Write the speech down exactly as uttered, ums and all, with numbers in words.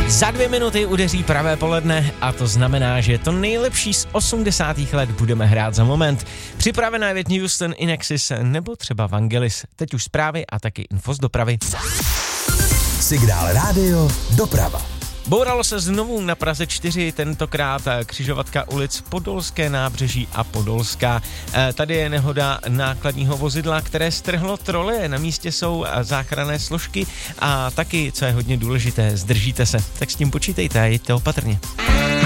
Za dvě minuty udeří pravé poledne a to znamená, že to nejlepší z osmdesátých let budeme hrát za moment. Připravená je Whitney Houston, Inexis nebo třeba Vangelis. Teď už zprávy a taky info z dopravy. Signál Rádio Doprava. Bouralo se znovu na Praze čtyři, tentokrát křižovatka ulic Podolské nábřeží a Podolská. Tady je nehoda nákladního vozidla, které strhlo trole. Na místě jsou záchranné složky a taky, co je hodně důležité, zdržíte se. Tak s tím počítejte a jeďte opatrně.